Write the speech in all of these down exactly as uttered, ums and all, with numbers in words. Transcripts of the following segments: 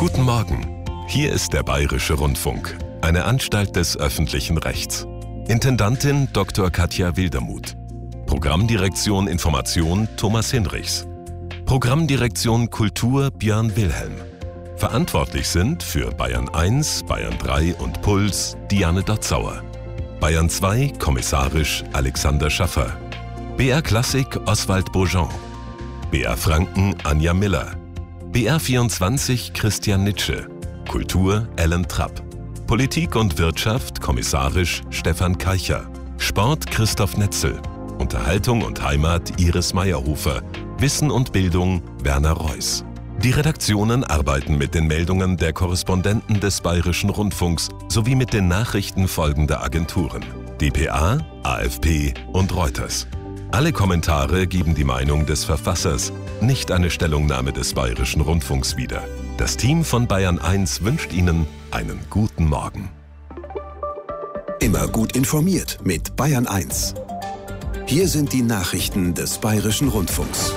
Guten Morgen. Hier ist der Bayerische Rundfunk, eine Anstalt des öffentlichen Rechts. Intendantin Doktor Katja Wildermuth. Programmdirektion Information Thomas Hinrichs. Programmdirektion Kultur Björn Wilhelm. Verantwortlich sind für Bayern eins, Bayern drei und Puls Diane Dotzauer. Bayern zwei kommissarisch Alexander Schaffer. B R Klassik Oswald Beaujean. B R Franken Anja Miller. B R vierundzwanzig Christian Nitsche. Kultur Ellen Trapp. Politik und Wirtschaft kommissarisch Stefan Keicher. Sport Christoph Netzel. Unterhaltung und Heimat Iris Meyerhofer. Wissen und Bildung Werner Reuss. Die Redaktionen arbeiten mit den Meldungen der Korrespondenten des Bayerischen Rundfunks sowie mit den Nachrichten folgender Agenturen: D P A, A F P und Reuters. Alle Kommentare geben die Meinung des Verfassers, nicht eine Stellungnahme des Bayerischen Rundfunks wieder. Das Team von Bayern eins wünscht Ihnen einen guten Morgen. Immer gut informiert mit Bayern eins. Hier sind die Nachrichten des Bayerischen Rundfunks.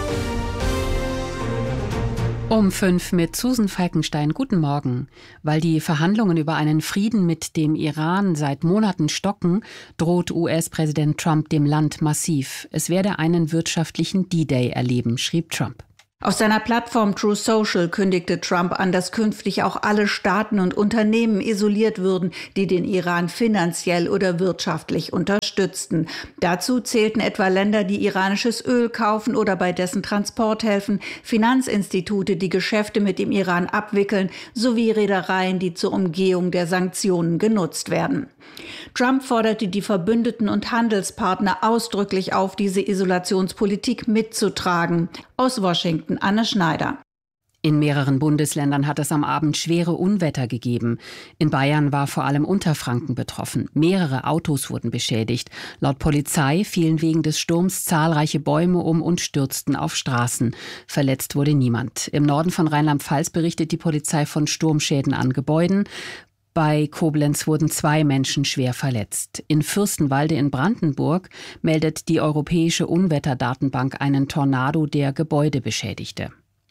Um fünf mit Susan Falkenstein. Guten Morgen. Weil die Verhandlungen über einen Frieden mit dem Iran seit Monaten stocken, droht U S-Präsident Trump dem Land massiv. Es werde einen wirtschaftlichen D-Day erleben, schrieb Trump. Auf seiner Plattform True Social kündigte Trump an, dass künftig auch alle Staaten und Unternehmen isoliert würden, die den Iran finanziell oder wirtschaftlich unterstützten. Dazu zählten etwa Länder, die iranisches Öl kaufen oder bei dessen Transport helfen, Finanzinstitute, die Geschäfte mit dem Iran abwickeln, sowie Reedereien, die zur Umgehung der Sanktionen genutzt werden. Trump forderte die Verbündeten und Handelspartner ausdrücklich auf, diese Isolationspolitik mitzutragen. Aus Washington, Anne Schneider. In mehreren Bundesländern hat es am Abend schwere Unwetter gegeben. In Bayern war vor allem Unterfranken betroffen. Mehrere Autos wurden beschädigt. Laut Polizei fielen wegen des Sturms zahlreiche Bäume um und stürzten auf Straßen. Verletzt wurde niemand. Im Norden von Rheinland-Pfalz berichtet die Polizei von Sturmschäden an Gebäuden. Bei Koblenz wurden zwei Menschen schwer verletzt. In Fürstenwalde in Brandenburg meldet die Europäische Unwetterdatenbank einen Tornado, der Gebäude beschädigte.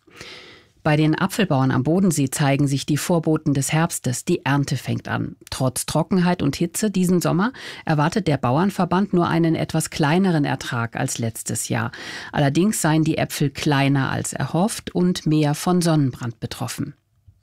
Bei den Apfelbauern am Bodensee zeigen sich die Vorboten des Herbstes. Die Ernte fängt an. Trotz Trockenheit und Hitze diesen Sommer erwartet der Bauernverband nur einen etwas kleineren Ertrag als letztes Jahr. Allerdings seien die Äpfel kleiner als erhofft und mehr von Sonnenbrand betroffen.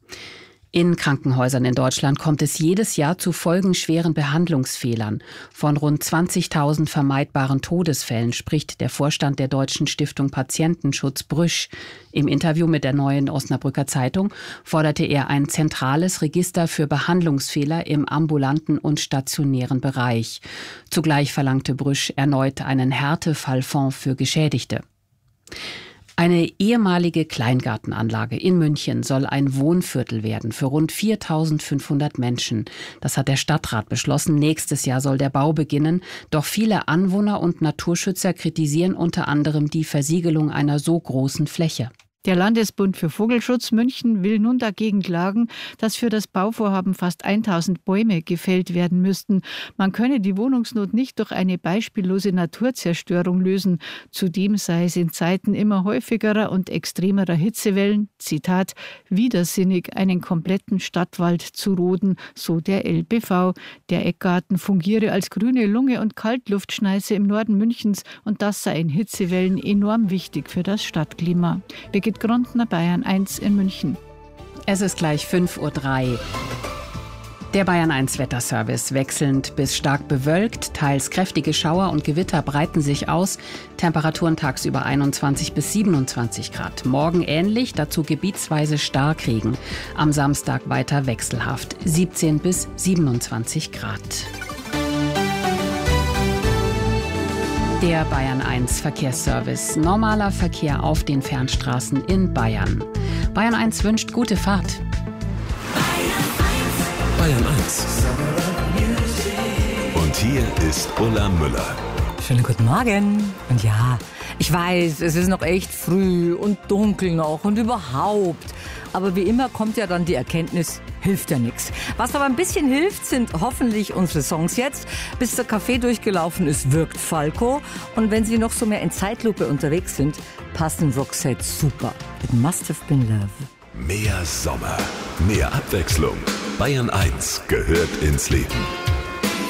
In Krankenhäusern in Deutschland kommt es jedes Jahr zu folgenschweren Behandlungsfehlern. Von rund zwanzigtausend vermeidbaren Todesfällen spricht der Vorstand der Deutschen Stiftung Patientenschutz Brüsch. Im Interview mit der Neuen Osnabrücker Zeitung forderte er ein zentrales Register für Behandlungsfehler im ambulanten und stationären Bereich. Zugleich verlangte Brüsch erneut einen Härtefallfonds für Geschädigte. Eine ehemalige Kleingartenanlage in München soll ein Wohnviertel werden für rund viertausendfünfhundert Menschen. Das hat der Stadtrat beschlossen. Nächstes Jahr soll der Bau beginnen. Doch viele Anwohner und Naturschützer kritisieren unter anderem die Versiegelung einer so großen Fläche. Der Landesbund für Vogelschutz München will nun dagegen klagen, dass für das Bauvorhaben fast tausend Bäume gefällt werden müssten. Man könne die Wohnungsnot nicht durch eine beispiellose Naturzerstörung lösen. Zudem sei es in Zeiten immer häufigerer und extremerer Hitzewellen, Zitat, widersinnig, einen kompletten Stadtwald zu roden, so der L B V. Der Eckgarten fungiere als grüne Lunge und Kaltluftschneise im Norden Münchens und das sei in Hitzewellen enorm wichtig für das Stadtklima. Birgit Grundner, Bayern eins in München. Es ist gleich fünf Uhr drei. Der Bayern eins Wetterservice. Wechselnd bis stark bewölkt, teils kräftige Schauer und Gewitter breiten sich aus. Temperaturen tagsüber einundzwanzig bis siebenundzwanzig Grad. Morgen ähnlich, dazu gebietsweise Starkregen. Am Samstag weiter wechselhaft, siebzehn bis siebenundzwanzig Grad. Der Bayern eins Verkehrsservice. Normaler Verkehr auf den Fernstraßen in Bayern. Bayern eins wünscht gute Fahrt. Bayern eins. Und hier ist Ulla Müller. Schönen guten Morgen. Und ja, ich weiß, es ist noch echt früh und dunkel noch und überhaupt. Aber wie immer kommt ja dann die Erkenntnis, hilft ja nichts. Was aber ein bisschen hilft, sind hoffentlich unsere Songs jetzt. Bis der Kaffee durchgelaufen ist, wirkt Falco. Und wenn Sie noch so mehr in Zeitlupe unterwegs sind, passen Roxette super. It must have been love. Mehr Sommer Mehr Abwechslung. Bayern eins gehört ins Leben.